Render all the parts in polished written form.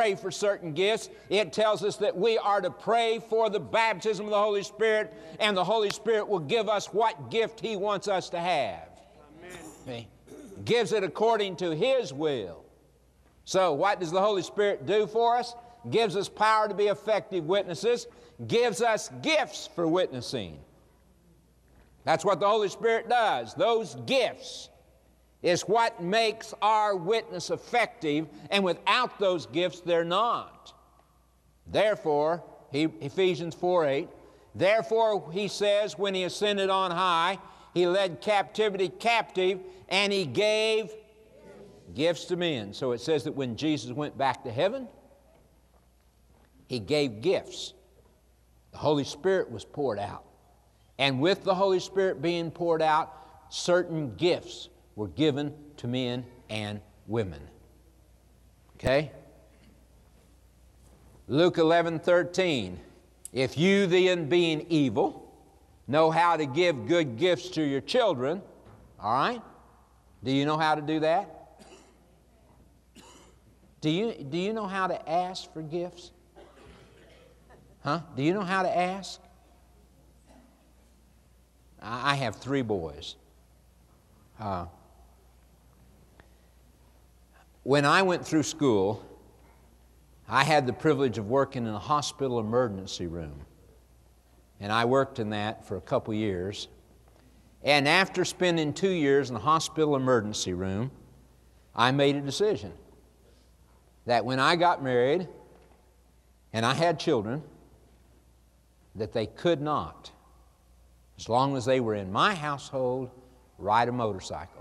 pray for certain gifts. It tells us that we are to pray for the baptism of the Holy Spirit, and the Holy Spirit will give us what gift He wants us to have. Amen. He gives it according to His will. So what does the Holy Spirit do for us? Gives us power to be effective witnesses, gives us gifts for witnessing. That's what the Holy Spirit does. Those gifts is what makes our witness effective, and without those gifts, they're not. Therefore, Ephesians 4:8, therefore, he says, when He ascended on high, He led captivity captive, and He gave gifts to men. So it says that when Jesus went back to heaven, He gave gifts. The Holy Spirit was poured out. And with the Holy Spirit being poured out, certain gifts were given to men and women. Okay? Luke 11:13. If you then, being evil, know how to give good gifts to your children, all right? Do you know how to do that? Do you know how to ask for gifts? Huh? Do you know how to ask? I have 3 boys. When I went through school, I had the privilege of working in a hospital emergency room. And I worked in that for a couple years. And after spending 2 years in the hospital emergency room, I made a decision that when I got married and I had children, that they could not, as long as they were in my household, ride a motorcycle.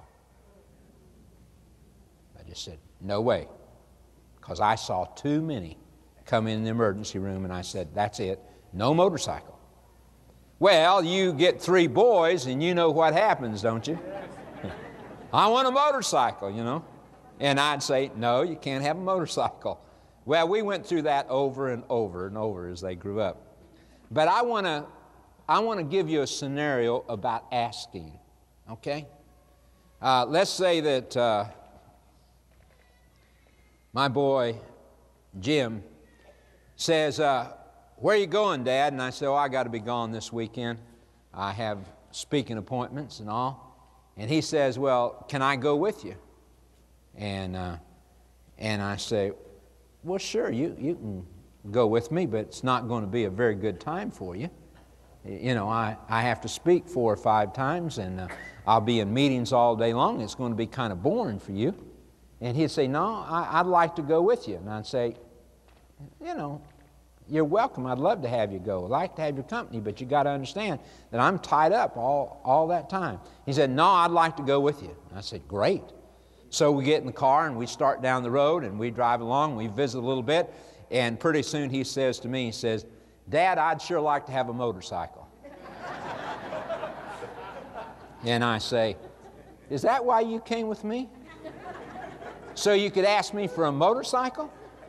I just said, no way, because I saw too many come in the emergency room, and I said, that's it, no motorcycle. Well, you get 3 boys, and you know what happens, don't you? I want a motorcycle, you know. And I'd say, no, you can't have a motorcycle. Well, we went through that over and over and over as they grew up. But I want to give you a scenario about asking, okay? Let's say that my boy, Jim, says, where are you going, Dad? And I say, I got to be gone this weekend. I have speaking appointments and all. And he says, well, can I go with you? And I say, well, sure, you can go with me, but it's not going to be a very good time for you. You know, I have to speak 4 or 5 times, and I'll be in meetings all day long. It's going to be kind of boring for you. And he'd say, no, I'd like to go with you. And I'd say, you know, you're welcome. I'd love to have you go. I'd like to have your company, but you got to understand that I'm tied up all that time. He said, no, I'd like to go with you. And I said, great. So we get in the car and we start down the road and we drive along. We visit a little bit, and pretty soon he says to me, he says, Dad, I'd sure like to have a motorcycle. And I say, is that why you came with me? So you could ask me for a motorcycle?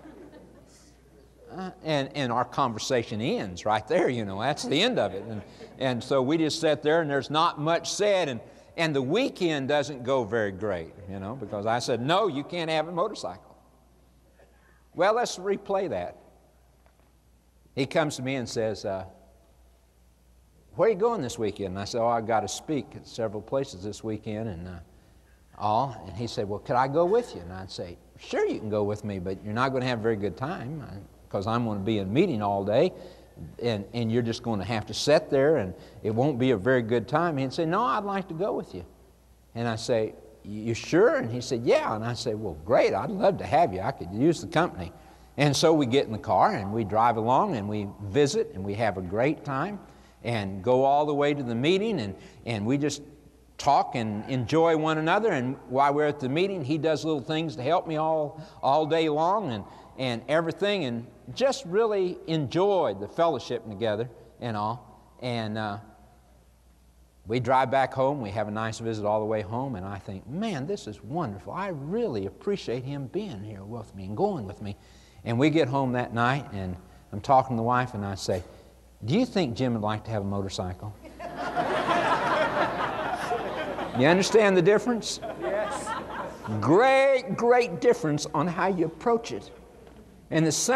And our conversation ends right there, you know. That's the end of it. And so we just sat there, and there's not much said, and the weekend doesn't go very great, you know, because I said, no, you can't have a motorcycle. Well, let's replay that. He comes to me and says, where are you going this weekend? And I said, I've got to speak at several places this weekend and all. And he said, well, could I go with you? And I'd say, sure, you can go with me, but you're not going to have a very good time because I'm going to be in a meeting all day, and you're just going to have to sit there, and it won't be a very good time. He'd say, no, I'd like to go with you. And I say, you sure? And he said, yeah. And I say, well, great, I'd love to have you. I could use the company. And so we get in the car, and we drive along, and we visit, and we have a great time, and go all the way to the meeting, and we just talk and enjoy one another. And while we're at the meeting, he does little things to help me all day long and everything, and just really enjoyed the fellowship together and all. And we drive back home. We have a nice visit all the way home, and I think, man, this is wonderful. I really appreciate him being here with me and going with me. And we get home that night, and I'm talking to the wife, and I say, do you think Jim would like to have a motorcycle? You understand the difference? Yes. Great, great difference on how you approach it. And the